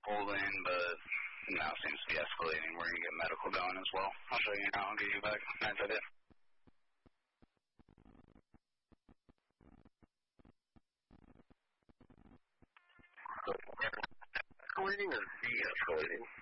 holding, but now seems to be escalating. We're going to get medical going as well. I'll show you now. I'll get you back. Nice idea. Escalating or de-escalating?